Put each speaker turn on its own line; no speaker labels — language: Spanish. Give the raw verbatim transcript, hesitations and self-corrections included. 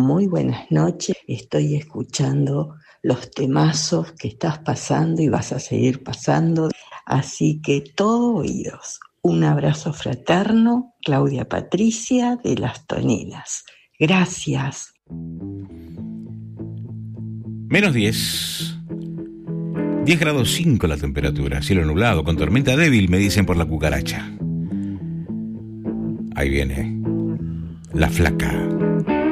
Muy buenas noches, estoy escuchando los temazos que estás pasando y vas a seguir pasando, así que todo oídos. Un abrazo fraterno, Claudia Patricia de Las Toninas. Gracias.
Menos diez. diez grados cinco la temperatura, cielo nublado, con tormenta débil, me dicen por la cucaracha. Ahí viene la flaca.